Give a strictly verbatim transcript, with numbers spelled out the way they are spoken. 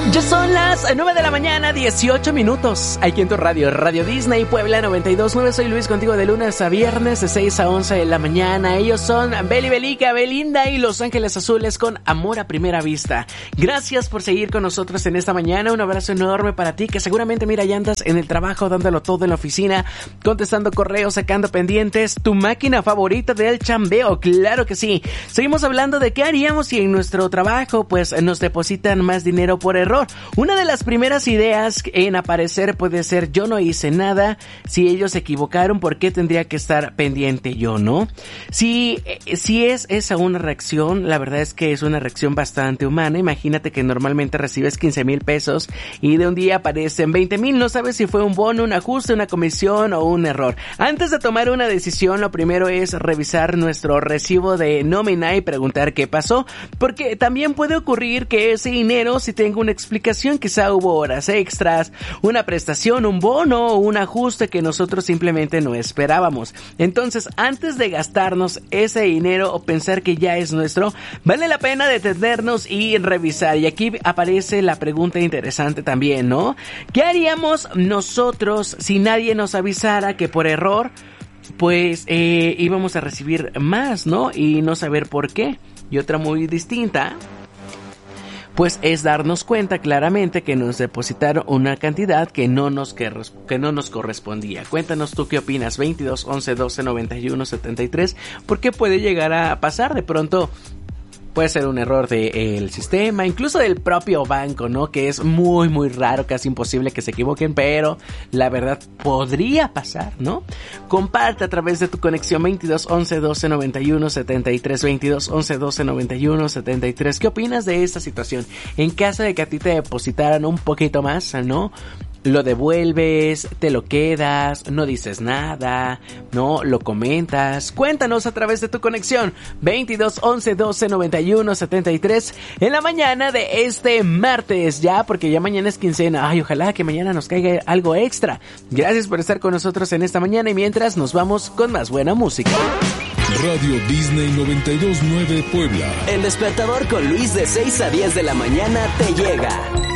Ya son las nueve de la mañana, dieciocho minutos. Aquí en tu radio, Radio Disney Puebla noventa y dos punto nueve. Soy Luis, contigo de lunes a viernes de seis a once de la mañana. Ellos son Beli Belica, Belinda y Los Ángeles Azules con Amor a Primera Vista. Gracias por seguir con nosotros en esta mañana. Un abrazo enorme para ti, que seguramente, mira, ya andas en el trabajo, dándolo todo en la oficina, contestando correos, sacando pendientes, tu máquina favorita del chambeo. Claro que sí. Seguimos hablando de qué haríamos si en nuestro trabajo pues nos depositan más dinero por error. Una de las primeras ideas en aparecer puede ser: yo no hice nada. Si ellos se equivocaron, ¿por qué tendría que estar pendiente yo, no? Si, si es esa una reacción, la verdad es que es una reacción bastante humana. Imagínate que normalmente recibes quince mil pesos y de un día aparecen veinte mil. No sabes si fue un bono, un ajuste, una comisión o un error. Antes de tomar una decisión, lo primero es revisar nuestro recibo de nómina y preguntar qué pasó, porque también puede ocurrir que ese dinero, si tengo una explicación, quizá hubo horas extras, una prestación, un bono o un ajuste que nosotros simplemente no esperábamos. Entonces, antes de gastarnos ese dinero o pensar que ya es nuestro, vale la pena detenernos y revisar. Y aquí aparece la pregunta interesante también, ¿no? ¿Qué haríamos nosotros si nadie nos avisara que por error pues eh, íbamos a recibir más, ¿no? Y no saber por qué? Y otra muy distinta, pues es darnos cuenta claramente que nos depositaron una cantidad que no nos que, que no nos correspondía. Cuéntanos tú qué opinas. Veintidós, once, doce, noventa y uno, setenta y tres. ¿Por qué puede llegar a pasar? De pronto puede ser un error del sistema, incluso del propio banco, ¿no? Que es muy, muy raro, casi imposible que se equivoquen, pero la verdad podría pasar, ¿no? Comparte a través de tu conexión veintidós, once, doce, noventa y uno, setenta y tres, veintidós, once, doce, noventa y uno, setenta y tres. ¿Qué opinas de esta situación? En caso de que a ti te depositaran un poquito más, ¿no? Lo devuelves, te lo quedas, no dices nada, no lo comentas. Cuéntanos a través de tu conexión veintidós, once, doce, noventa y uno, setenta y tres en la mañana de este martes, ya, porque ya mañana es quincena. Ay, ojalá que mañana nos caiga algo extra. Gracias por estar con nosotros en esta mañana y mientras nos vamos con más buena música. Radio Disney noventa y dos punto nueve Puebla. El despertador con Luis de seis a diez de la mañana te llega.